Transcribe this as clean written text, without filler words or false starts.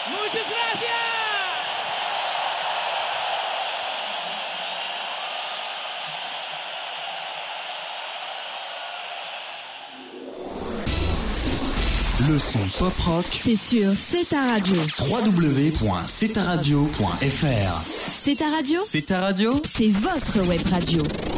Muchas gracias. Le son pop rock, c'est sur C'est ta radio. www.cetaradio.fr. C'est ta radio, C'est ta radio, c'est votre web radio.